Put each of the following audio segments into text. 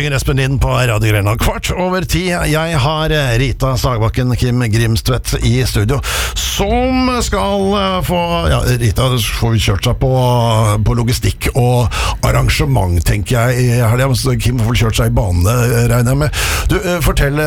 Jørgen Espen Lind på Radio Grenland. 9:15. Jeg har Rita Sagbakken, Kim Grimstvedt i studio, som skal få, Rita får kjørt seg på logistikk og arrangement, tenker jeg, i helgen. Kim får kjørt seg i bane, regner jeg med. Du, fortell,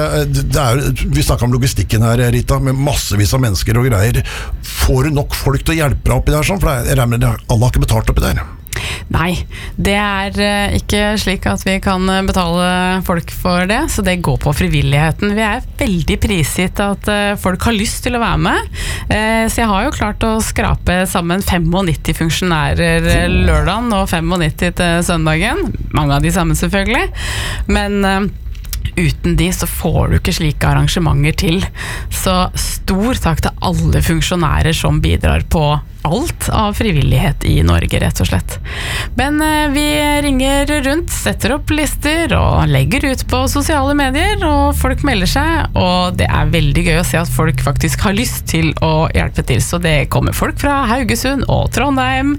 vi snakket om logistikken her, Rita, med massevis av mennesker og greier. Får du nok folk til å hjelpe deg oppi der sånn? For jeg regner med alle har ikke betalt oppi der. Nei, det ikke slik at vi kan betale folk for det, så det går på frivilligheten. Vi veldig prisgitt at folk har lyst til å være med, så jeg har jo klart å skrape sammen 95 funksjonærer lørdagen og 95 til søndagen. Mange av de samme selvfølgelig, men uten de så får du ikke slike arrangementer til. Så stor takk til alle funksjonærer som bidrar på alt av frivillighet i Norge, rett og slett. Men vi ringer rundt, setter opp lister og legger ut på sosiale medier, og folk melder seg, og det veldig gøy å se at folk faktisk har lyst til å hjelpe til. Så det kommer folk fra Haugesund og Trondheim,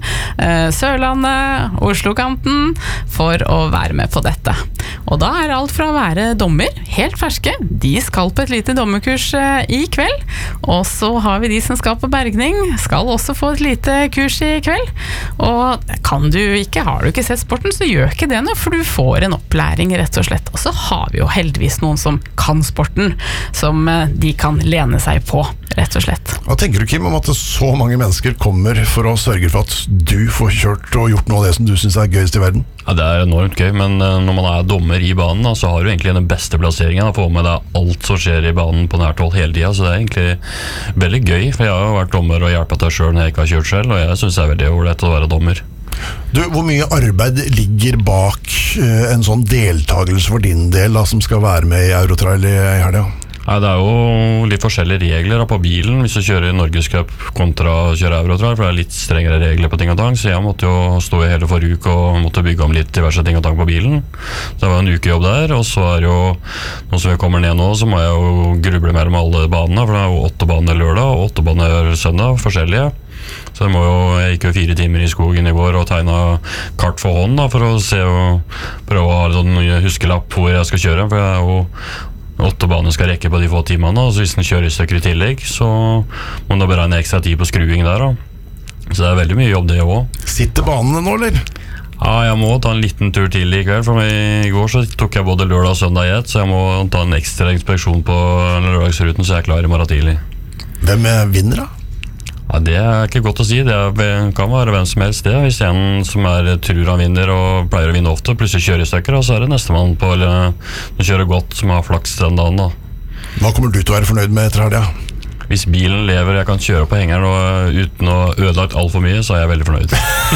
Sørlandet, Oslo-kanten, for å være med på dette. Og da alt fra å være dommer, helt ferske, de skal på et lite dommerkurs i kveld, og så har vi de som skal på bergning, skal også få et lite kurs i kveld, og har du ikke sett sporten, så gjør ikke det noe, for du får en opplæring, rett og slett. Og så har vi jo heldigvis noen som kan sporten, som de kan lene seg på, rett og slett. Hva tenker du, Kim, om at så mange mennesker kommer for å sørge for at du får kjørt og gjort noe av det som du synes gøyest i verden? Ja, det enormt gøy, men når man dommer i banen, så har du egentlig den beste plasseringen å få med deg alt som skjer i banen på nært hold hele tiden, så det egentlig veldig gøy, for jeg har jo vært dommer og hjulpet deg selv når jeg ikke har kjørt selv, og jeg synes det veldig ålreit å være dommer. Du, hvor mye arbeid ligger bak en sånn deltagelse for din del da, som skal være med i Eurotrail i helga? Nei, det jo litt forskjellige regler på bilen hvis du kjører Norgescup kontra å kjøre Eurotrail, for det litt strengere regler på ting og tang, så jeg måtte jo stå i hele forrige uke og måtte bygge om litt diverse ting og tang på bilen. Så det var en ukejobb der, og så jo, nå som vi kommer ned nå, så må jeg jo gruble mellom alle banene, for det jo 8 baner lørdag og 8 baner søndag, forskjellige. Så jeg gikk jo 4 timer i skogen i går og tegnet kart for hånd da, for å se og prøve å ha en sånn huskelapp hvor jeg skal kjøre, for jeg jo 8 baner skal rekke på de få timene, og så hvis den kjører stykker i tillegg, så må den da beregne ekstra tid på skruing der da. Så det veldig mye jobb det også. Sitter banene nå, eller? Ja, jeg må ta en liten tur til i kveld, for i går så tok jeg både lørdag og søndag i ett, så jeg må ta en ekstra inspeksjon på lørdagsruten, så jeg klar i morgen tidlig. Hvem vinner da? Ja, det ikke godt å si, det kan være hvem som helst det. Hvis en som tror han vinner og pleier å vinne ofte, plutselig kjører i stykker, så det neste mann på, eller kjører godt, som har flaks den dagen da. Hva kommer du til å være fornøyd med etter helga? Hvis bilen lever, jeg kan kjøre på hengeren og uten å ødelagt alt for mye, så jeg veldig fornøyd.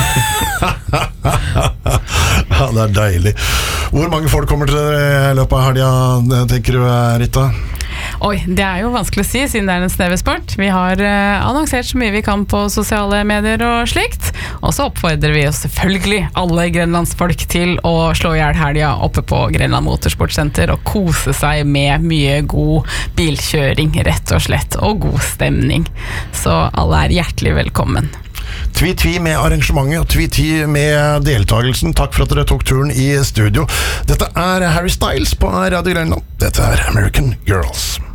Ja, det deilig. Hvor mange folk kommer til i løpet av helga, tenker du, Rita? Oi, det jo vanskelig å si, siden det en snevesport. Vi har annonsert så mye vi kan på sosiale medier og slikt, og så oppfordrer vi oss selvfølgelig alle grenlandsfolk til å slå i hjel helga oppe på Grenland Motorsportsenter og kose seg med mye god bilkjøring, rett og slett, og god stemning. Så alle hjertelig velkommen. Tvi med arrangementet og tvi med deltagelsen. Takk for at dere tok turen i studio. Dette Harry Styles på Radio Grenland. Dette American Girls.